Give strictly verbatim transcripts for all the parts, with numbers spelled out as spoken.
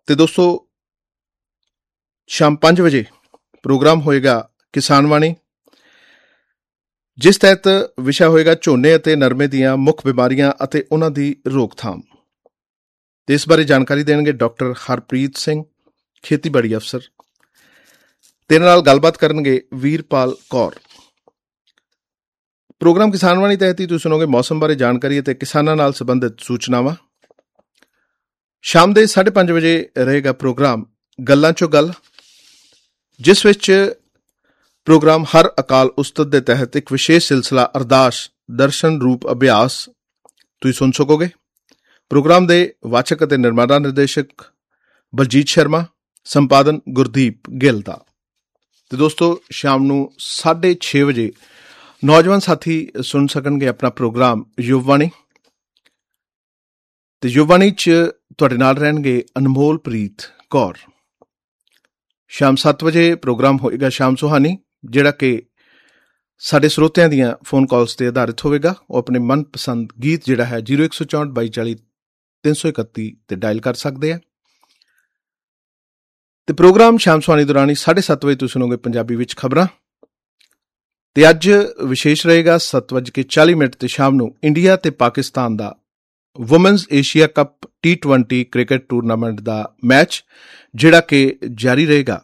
ਤੇ ਦੋਸਤੋ ਸ਼ਾਮ ਪੰਜ ਵਜੇ ਪ੍ਰੋਗਰਾਮ ਹੋਏਗਾ ਕਿਸਾਨ ਬਾਣੀ, ਜਿਸ ਤਹਿਤ ਵਿਸ਼ਾ ਹੋਏਗਾ ਝੋਨੇ ਅਤੇ ਨਰਮੇ ਦੀਆਂ ਮੁੱਖ ਬਿਮਾਰੀਆਂ ਅਤੇ ਉਹਨਾਂ ਦੀ ਰੋਕਥਾਮ। ਤੇ ਇਸ ਬਾਰੇ ਜਾਣਕਾਰੀ ਦੇਣਗੇ ਡਾਕਟਰ ਹਰਪ੍ਰੀਤ ਸਿੰਘ, ਖੇਤੀਬਾੜੀ ਅਫਸਰ। ਤੇਰੇ ਨਾਲ ਗੱਲਬਾਤ ਕਰਨਗੇ ਵੀਰਪਾਲ ਕੌਰ। ਪ੍ਰੋਗਰਾਮ ਕਿਸਾਨ ਬਾਣੀ ਤਹਿਤ ਹੀ ਤੁਸੀਂ ਸੁਣੋਗੇ ਮੌਸਮ ਬਾਰੇ ਜਾਣਕਾਰੀ ਅਤੇ ਕਿਸਾਨਾਂ ਨਾਲ ਸੰਬੰਧਿਤ ਸੂਚਨਾਵਾਂ। ਸ਼ਾਮ ਦੇ ਸਾਢੇ ਪੰਜ ਵਜੇ ਰਹੇਗਾ ਪ੍ਰੋਗਰਾਮ ਗੱਲਾਂ ਚੋਂ ਗੱਲ, ਜਿਸ ਵਿੱਚ ਪ੍ਰੋਗਰਾਮ ਹਰ ਅਕਾਲ ਉਸਤਤ ਦੇ ਤਹਿਤ ਇੱਕ ਵਿਸ਼ੇਸ਼ ਸਿਲਸਿਲਾ ਅਰਦਾਸ ਦਰਸ਼ਨ ਰੂਪ ਅਭਿਆਸ ਤੁਸੀਂ ਸੁਣ ਸਕੋਗੇ। ਪ੍ਰੋਗਰਾਮ ਦੇ ਵਾਚਕ ਅਤੇ ਨਿਰਮਾਤਾ ਨਿਰਦੇਸ਼ਕ ਬਲਜੀਤ ਸ਼ਰਮਾ, ਸੰਪਾਦਨ ਗੁਰਦੀਪ ਗਿੱਲ ਦਾ। ਤੇ ਦੋਸਤੋ ਸ਼ਾਮ ਨੂੰ ਸਾਢੇ ਛੇ ਵਜੇ ਨੌਜਵਾਨ ਸਾਥੀ ਸੁਣ ਸਕਣਗੇ ਆਪਣਾ ਪ੍ਰੋਗਰਾਮ ਯੁਵਵਾਣੀ। ਤੇ ਯੁਵਵਾਣੀ 'ਚ ਤੁਹਾਡੇ ਨਾਲ ਰਹਿਣਗੇ ਅਨਮੋਲਪ੍ਰੀਤ ਕੌਰ। ਸ਼ਾਮ ਸੱਤ ਵਜੇ ਪ੍ਰੋਗਰਾਮ ਹੋਏਗਾ ਸ਼ਾਮ ਸੁਹਾਨੀ, ਜਿਹੜਾ ਕਿ ਸਾਡੇ ਸਰੋਤਿਆਂ ਦੀਆਂ ਫੋਨ ਕਾਲਸ ਤੇ ਆਧਾਰਿਤ ਹੋਵੇਗਾ। ਉਹ ਆਪਣੇ ਮਨਪਸੰਦ ਗੀਤ ਜਿਹੜਾ ਹੈ ਜ਼ੀਰੋ ਇੱਕ ਸੌ ਚੌਂਹਠ ਬਾਈ ਚਾਲੀ ਤਿੰਨ ਸੌ ਇਕੱਤੀ ਤੇ ਡਾਇਲ ਕਰ ਸਕਦੇ ਆ। ਤੇ ਪ੍ਰੋਗਰਾਮ ਸ਼ਾਮ ਸੁਹਾਨੀ ਦੌਰਾਨ ਹੀ ਸਾਢੇ ਸੱਤ ਵਜੇ ਤੁਸੀਂ ਸੁਣੋਗੇ ਪੰਜਾਬੀ ਵਿੱਚ ਖਬਰਾਂ। ਤੇ ਅੱਜ ਵਿਸ਼ੇਸ਼ ਰਹੇਗਾ ਸੱਤ ਵੱਜ ਕੇ ਚਾਲੀ ਮਿੰਟ ਤੇ ਸ਼ਾਮ ਨੂੰ ਇੰਡੀਆ ਤੇ ਪਾਕਿਸਤਾਨ ਦਾ women's Asia cup T twenty cricket tournament ਦਾ ਮੈਚ, ਜਿਹੜਾ ਕਿ ਜਾਰੀ ਰਹੇਗਾ।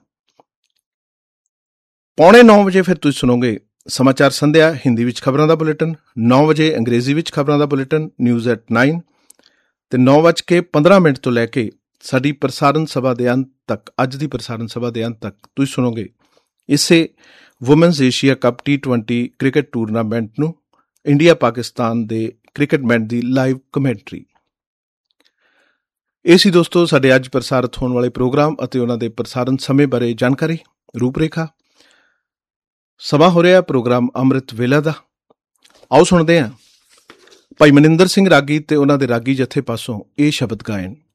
ਪੌਣੇ ਨੌ ਵਜੇ ਫਿਰ ਤੁਸੀਂ ਸੁਣੋਗੇ ਸਮਾਚਾਰ ਸੰਧਿਆ, ਹਿੰਦੀ ਵਿੱਚ ਖਬਰਾਂ ਦਾ ਬੁਲੇਟਿਨ। ਨੌ ਵਜੇ ਅੰਗਰੇਜ਼ੀ ਵਿੱਚ ਖਬਰਾਂ ਦਾ ਬੁਲੇਟਿਨ ਨਿਊਜ਼ ਐਟ ਨਾਈਨ। ਤੇ ਨੌ ਵੱਜ ਕੇ ਪੰਦਰਾਂ ਮਿੰਟ ਤੋਂ ਲੈ ਕੇ ਸਾਡੀ ਪ੍ਰਸਾਰਣ ਸਭਾ ਦੇ ਅੰਤ ਤੱਕ, ਅੱਜ ਦੀ ਪ੍ਰਸਾਰਣ ਸਭਾ ਦੇ ਅੰਤ ਤੱਕ ਤੁਸੀਂ ਸੁਣੋਗੇ ਇਸੇ women's Asia cup T twenty cricket tournament ਨੂੰ, ਇੰਡੀਆ ਪਾਕਿਸਤਾਨ ਦੇ ਕ੍ਰਿਕਟ ਮੈਚ ਦੀ ਲਾਈਵ ਕਮੈਂਟਰੀ। ਇਹ ਸੀ ਦੋਸਤੋ ਸਾਡੇ ਅੱਜ ਪ੍ਰਸਾਰਿਤ ਹੋਣ ਵਾਲੇ ਪ੍ਰੋਗਰਾਮ ਅਤੇ ਉਹਨਾਂ ਦੇ ਪ੍ਰਸਾਰਣ ਸਮੇਂ ਬਾਰੇ ਜਾਣਕਾਰੀ, ਰੂਪਰੇਖਾ। ਸਮਾਂ ਹੋ ਰਿਹਾ ਪ੍ਰੋਗਰਾਮ ਅੰਮ੍ਰਿਤ ਵੇਲਾ ਦਾ। ਆਓ ਸੁਣਦੇ ਹਾਂ ਭਾਈ ਮਨਿੰਦਰ ਸਿੰਘ ਰਾਗੀ ਤੇ ਉਹਨਾਂ ਦੇ ਰਾਗੀ ਜਥੇ ਪਾਸੋਂ ਇਹ ਸ਼ਬਦ ਗਾਇਨ।